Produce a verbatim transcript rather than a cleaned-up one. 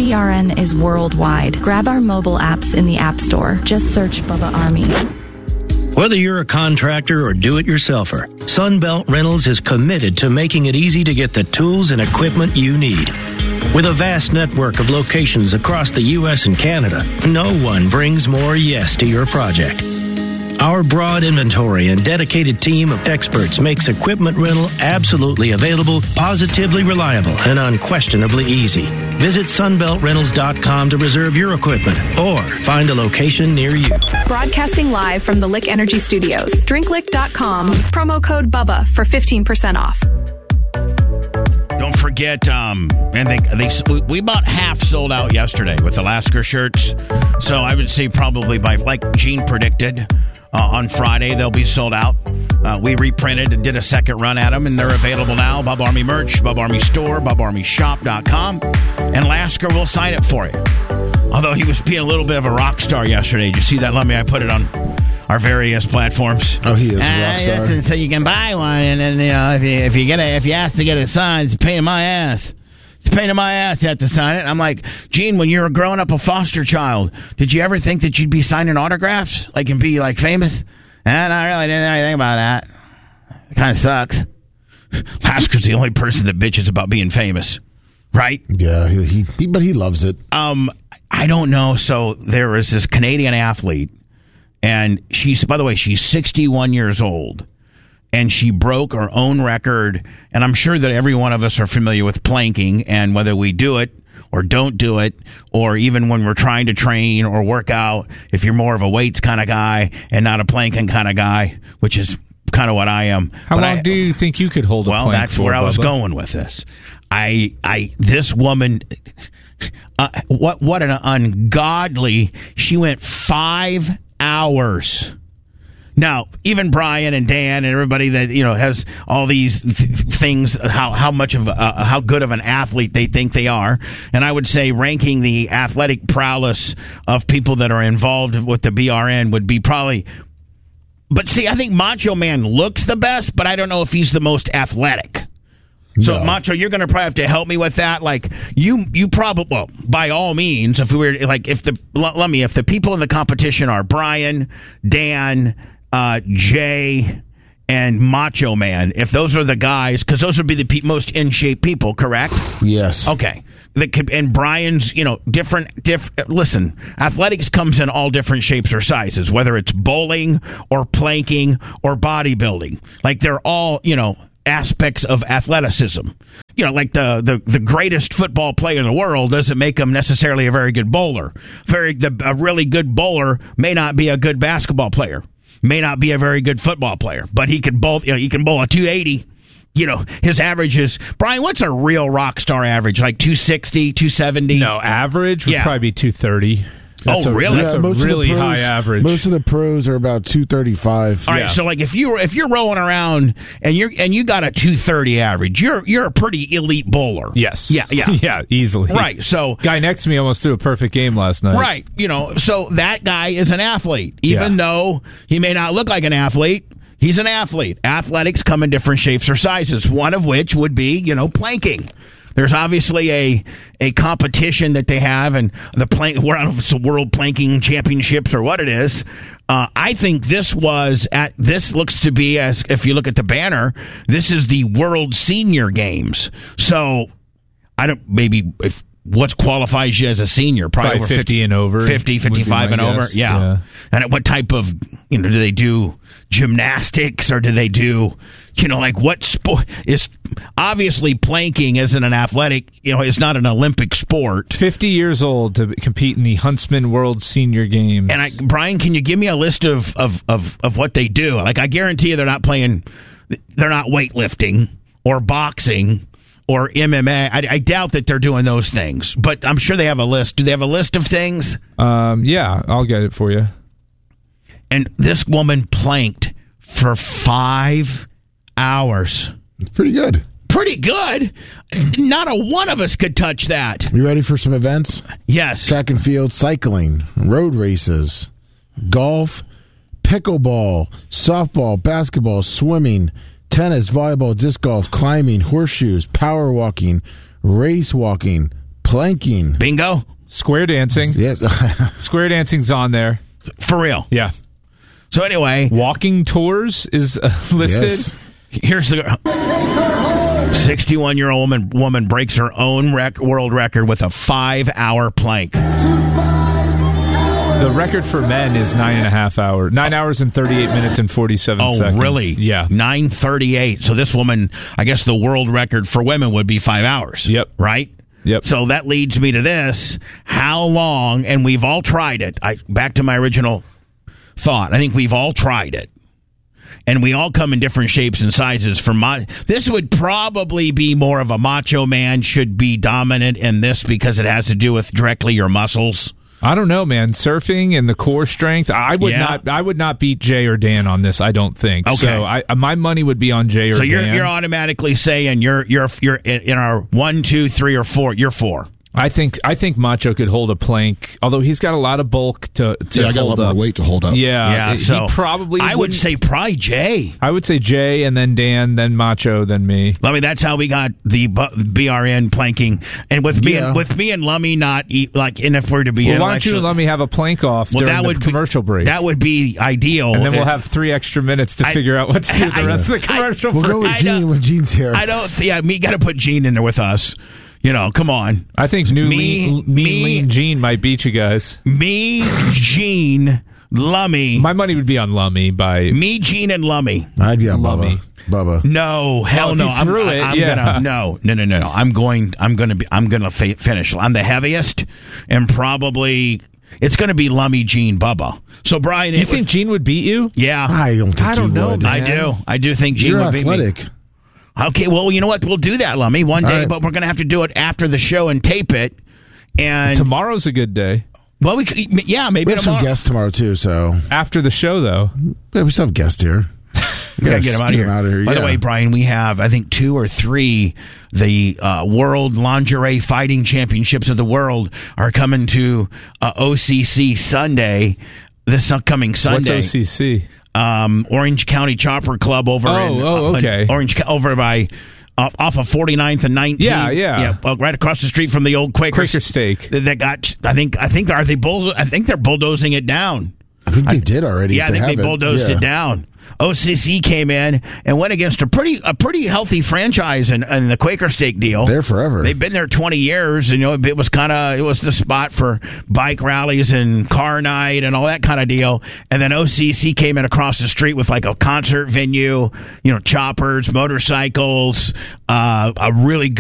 B R N is worldwide. Grab our mobile apps in the App Store. Just search Bubba Army. Whether you're a contractor or do-it-yourselfer, Sunbelt Rentals is committed to making it easy to get the tools and equipment you need. With a vast network of locations across the U S and Canada, no one brings more yes to your project. Our broad inventory and dedicated team of experts makes equipment rental absolutely available, positively reliable, and unquestionably easy. Visit sunbelt rentals dot com to reserve your equipment or find a location near you. Broadcasting live from the Lick Energy Studios. drink lick dot com. Promo code BUBBA for fifteen percent off. Don't forget, um, and they, they we about half sold out yesterday with the Lasker shirts. So I would say probably by, like Gene predicted, uh, on Friday they'll be sold out. Uh, we reprinted and did a second run at them, and they're available now. Bub Army merch, Bub Army store, bub army shop dot com, and Lasker will sign it for you. Although he was being a little bit of a rock star yesterday. Did you see that? Let me. I put it on our various platforms. Oh, he is a rock uh, star. Listen, so you can buy one, and then you know if you if you get a, if you ask to get it signed, it's a pain in my ass. It's a pain in my ass. You have to sign it. I'm like, Gene, when you were growing up a foster child, did you ever think that you'd be signing autographs, like and be like famous? And I really didn't know anything about that. It kind of sucks. Lasker's the only person that bitches about being famous, right? Yeah, he, he, he but he loves it. Um, I don't know. So there is this Canadian athlete. And she's, by the way, she's sixty-one years old, and she broke her own record. And I'm sure that every one of us are familiar with planking, and whether we do it or don't do it, or even when we're trying to train or work out, if you're more of a weights kind of guy and not a planking kind of guy, which is kind of what I am. How but long I, do you think you could hold a well, plank that's for, where I was Bubba? going with this. I, I, this woman, uh, what, what an ungodly, she went five hours. Now, even Brian and Dan and everybody that, you know, has all these th- things, how how much of uh, how good of an athlete they think they are, and I would say ranking the athletic prowess of people that are involved with the B R N would be probably. But see, I think Macho Man looks the best, but I don't know if he's the most athletic. So, no. Macho, you're going to probably have to help me with that. Like, you, you probably, well, by all means, if we were, like, if the, let, let me, if the people in the competition are Brian, Dan, uh, Jay, and Macho Man, if those are the guys, because those would be the pe- most in-shape people, correct? Yes. Okay. The, and Brian's, you know, different, diff, listen, athletics comes in all different shapes or sizes, whether it's bowling or planking or bodybuilding. Like, they're all, you know, aspects of athleticism. You know, like the, the, the greatest football player in the world doesn't make him necessarily a very good bowler. Very the, a really good bowler may not be a good basketball player, may not be a very good football player, but he can bowl. You know, he can bowl a two eighty. You know, his average is, Brian, what's a real rock star average? Like two sixty, two seventy? No, average would yeah. probably be two thirty. That's oh, a, really? That's yeah, a most really of the pros, high average. Most of the pros are about two thirty-five. All right, yeah. so like if you if you're rolling around and you're and you got a two thirty average, you're you're a pretty elite bowler. Yes. Yeah, yeah. yeah, easily. Right. So guy next to me almost threw a perfect game last night. Right. You know, so that guy is an athlete. Even Yeah. though he may not look like an athlete, he's an athlete. Athletics come in different shapes or sizes, one of which would be, you know, planking. There's obviously a a competition that they have, and the plank. We're on the World Planking Championships or what it is. Uh, I think this was at. This looks to be, as if you look at the banner, this is the World Senior Games. So I don't maybe if what qualifies you as a senior, probably, probably over fifty, fifty and over, fifty, fifty-five and over. Yeah. yeah, and what type of you know do they do? Gymnastics, or do they do, you know, like what sport is obviously planking isn't an athletic, you know, it's not an Olympic sport. fifty years old to compete in the Huntsman World Senior Games. And I, Brian, can you give me a list of, of, of, of what they do? Like, I guarantee you they're not playing, they're not weightlifting or boxing or M M A. I, I doubt that they're doing those things, but I'm sure they have a list. Do they have a list of things? Um, yeah, I'll get it for you. And this woman planked for five hours. Pretty good. Pretty good. Not a one of us could touch that. You ready for some events? Yes. Track and field, cycling, road races, golf, pickleball, softball, basketball, swimming, tennis, volleyball, disc golf, climbing, horseshoes, power walking, race walking, Planking. Bingo. Square dancing. Yes. Square dancing's on there. For real. Yeah. So anyway, Walking tours is uh, listed. Yes. here's the sixty-one-year-old woman, woman breaks her own rec- world record with a five-hour plank. The record for men is nine and a half hours. Nine hours and thirty-eight minutes and forty-seven Oh, seconds. really? Yeah. nine thirty-eight. So this woman, I guess the world record for women would be five hours. Yep. Right? Yep. So that leads me to this. How long, and we've all tried it. I back to my original thought. I think we've all tried it. And we all come in different shapes and sizes. For my, this would probably be more of a macho man should be dominant in this because it has to do with directly your muscles. I don't know, man. Surfing and the core strength. I would Yeah. not. I would not beat Jay or Dan on this. I don't think. Okay. So I, my money would be on Jay or So you're Dan. you're automatically saying you're you're you're in our one, two, three, or four. You're four. I think. I think Macho could hold a plank, although he's got a lot of bulk to. to Yeah, I got a hold lot up. more weight to hold up. Yeah. Yeah. he So probably. I would wouldn't- say probably Jay. I would say Jay, and then Dan, then Macho, then me. Lummy, that's how we got the bu- B R N planking, and with me Yeah. and with me and Lummy not eat, like, and if we're to be Well, why don't you intellectual- let me have a plank off well, during that the would commercial be, break? That would be ideal, and then we'll Uh, have three extra minutes to I- figure out what to do the I- rest of the I- commercial We'll break. go with I Gene know. when Gene's here. I don't. Yeah, me got to put Gene in there with us. You know, come on. I think new Me- lean, mean me- lean Gene might beat you guys. Me, Gene, Lummy. My money would be on Lummy by me, Gene, and Lummy. I'd be on Lummy. Bubba. Bubba. No, hell if no. you I'm, threw I- it, I'm yeah. gonna no, no, no, no, no. I'm going. I'm gonna be. I'm gonna fa- finish. I'm the heaviest, and probably it's gonna be Lummy, Gene, Bubba. So Brian, You it think would- Gene would beat you? yeah, I don't think I don't he know, would. man. I do. I do think Gene You're would beat me. athletic. Okay, well, you know what? We'll do that, Lummy, one All day, right. but we're going to have to do it after the show and tape it. And Tomorrow's a good day. well, we could, yeah, maybe We have some tomorrow. guests tomorrow, too, so. After the show, though. Yeah, we still have guests here. We gotta get him out of here. Out of here. By yeah. the way, Brian, we have I think two or three the uh, World Lingerie Fighting Championships of the world are coming to uh, O C C Sunday. This upcoming Sunday. What's O C C? Um, Orange County Chopper Club over Oh, in oh, uh, in okay. Orange over by uh, off of forty-ninth and nineteenth. Yeah, yeah. yeah, uh, right across the street from the old Quaker, Quaker Steak. That that got. I think. I think. Are they bull? I think they're bulldozing it down. I think they did already. Yeah, if I think they haven't. bulldozed Yeah. it down. O C C came in and went against a pretty a pretty healthy franchise in, in the Quaker Steak deal. There forever. They've been there twenty years, and you know it was kind of it was the spot for bike rallies and car night and all that kind of deal. And then O C C came in across the street with like a concert venue, you know, choppers, motorcycles, uh, a really good